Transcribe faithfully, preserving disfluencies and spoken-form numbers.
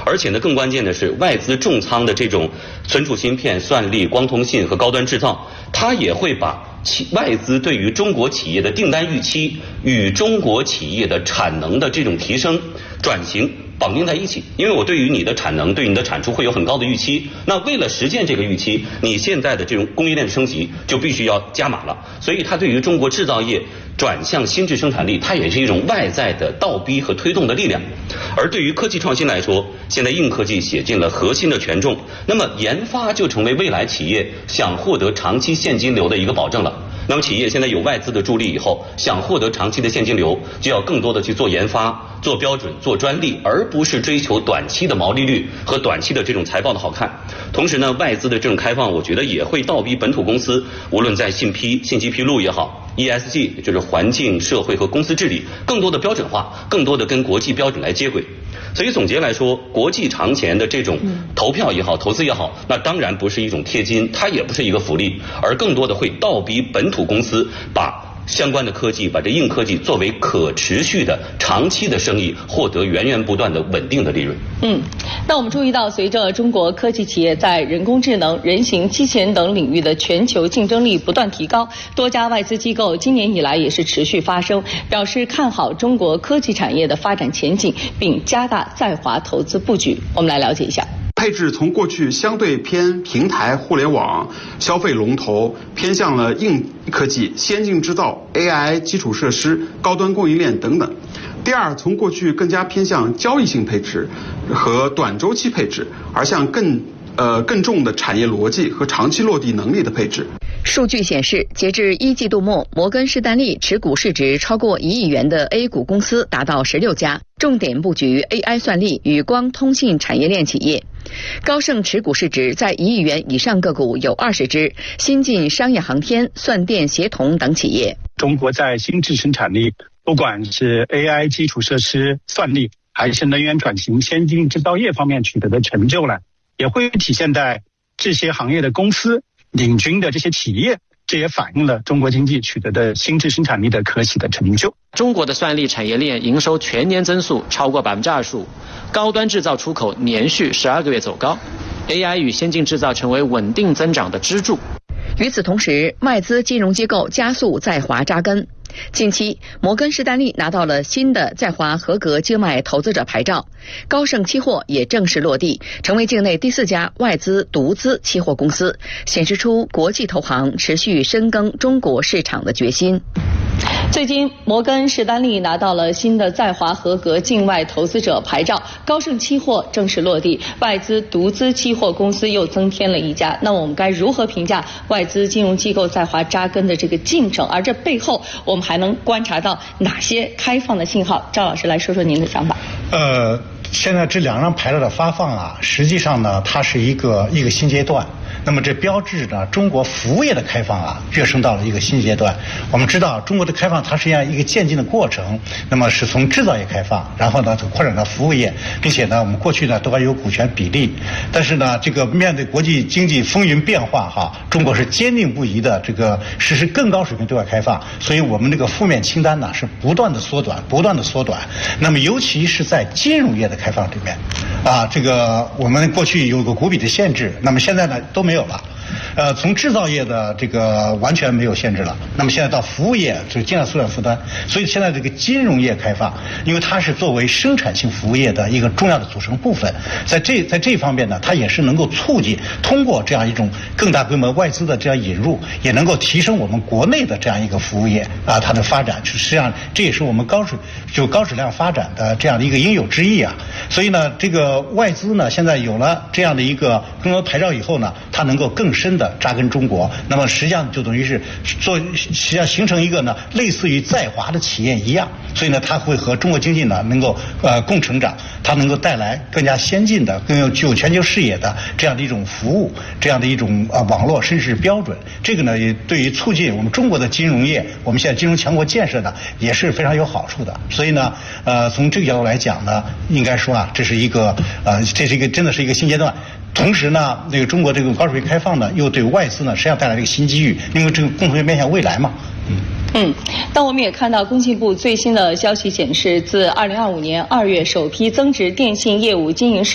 而且呢，更关键的是，外资重仓的这种存储芯片、算力、光通信和高端制造，它也会把企外资对于中国企业的订单预期与中国企业的产能的这种提升转型绑定在一起。因为我对于你的产能、对你的产出会有很高的预期，那为了实现这个预期，你现在的这种供应链升级就必须要加码了。所以它对于中国制造业转向新质生产力，它也是一种外在的倒逼和推动的力量。而对于科技创新来说，现在硬科技写进了核心的权重，那么研发就成为未来企业想获得长期现金流的一个保证了。那么企业现在有外资的助力以后，想获得长期的现金流，就要更多的去做研发、做标准、做专利，而不是追求短期的毛利率和短期的这种财报的好看。同时呢，外资的这种开放，我觉得也会倒逼本土公司，无论在信批、信息披露也好 ，E S G 就是环境、社会和公司治理，更多的标准化，更多的跟国际标准来接轨。所以总结来说，国际长钱的这种投票也好，投资也好，那当然不是一种贴金，它也不是一个福利，而更多的会倒逼本土公司把相关的科技，把这硬科技作为可持续的长期的生意，获得源源不断的稳定的利润。 嗯，那我们注意到，随着中国科技企业在人工智能、人形机器人等领域的全球竞争力不断提高，多家外资机构今年以来也是持续发声，表示看好中国科技产业的发展前景，并加大在华投资布局。我们来了解一下。 配置从过去相对偏平台、互联网、消费龙头，偏向了硬科技、先进制造、A I 基础设施、高端供应链等等。第二，从过去更加偏向交易性配置和短周期配置，而向更呃更重的产业逻辑和长期落地能力的配置。 数据显示，截至一季度末，摩根士丹利持股市值超过一亿元的 A 股公司达到十六家，重点布局 A I 算力与光通信产业链企业。高盛持股市值在一亿元以上个股有二十只，新进商业航天、算电协同等企业。 中国在新质生产力，不管是 A I 基础设施、算力，还是能源转型、先进制造业方面取得的成就呢，也会体现在这些行业的公司领军的这些企业，这也反映了中国经济取得的新质生产力的可喜的成就。 中国的算力产业链营收全年增速超过百分之二十五，高端制造出口连续十二个月走高 ，A I 与先进制造成为稳定增长的支柱。 与此同时，外资金融机构加速在华扎根。近期，摩根士丹利拿到了新的在华合格境外投资者牌照，高盛期货也正式落地，成为境内第四家外资独资期货公司，显示出国际投行持续深耕中国市场的决心。 最近，摩根士丹利拿到了新的在华合格境外投资者牌照，高盛期货正式落地，外资独资期货公司又增添了一家。那我们该如何评价外资金融机构在华扎根的这个进程？而这背后，我们还能观察到哪些开放的信号？赵老师来说说您的想法。 呃，现在这两张牌照的发放啊，实际上呢，它是一个一个新阶段。那么这标志着中国服务业的开放啊，跃升到了一个新阶段。我们知道，中国的开放它实际上一个渐进的过程，那么是从制造业开放，然后呢扩展到服务业，并且呢，我们过去呢都还有股权比例，但是呢，这个面对国际经济风云变化哈，中国是坚定不移的这个实施更高水平对外开放，所以我们这个负面清单呢是不断的缩短，不断的缩短。那么尤其是在金融业的开放里面，啊，这个我们过去有个股比的限制，那么现在呢都没有了。呃，从制造业的这个完全没有限制了，那么现在到服务业就尽量缩减负担，所以现在这个金融业开放，因为它是作为生产性服务业的一个重要的组成部分，在这在这方面呢，它也是能够促进通过这样一种更大规模外资的这样引入，也能够提升我们国内的这样一个服务业啊它的发展，实际上这也是我们高质就高质量发展的这样的一个应有之义啊。所以呢，这个外资呢现在有了这样的一个更多牌照以后呢，它能够更深的扎根中国，那么实际上就等于是做实际上形成一个呢类似于在华的企业一样，所以呢它会和中国经济呢能够呃共成长，它能够带来更加先进的、更有具有全球视野的这样的一种服务，这样的一种呃网络甚至是标准。这个呢也对于促进我们中国的金融业，我们现在金融强国建设呢也是非常有好处的。所以呢呃从这个角度来讲呢，应该说啊这是一个呃这是一个真的是一个新阶段。同时呢，这个中国这个高水平开放呢，又对外资呢实际上带来了一个新机遇，因为这个共同面向未来嘛。嗯。 嗯，但我们也看到工信部最新的消息显示，自二零二五年二月首批增值电信业务经营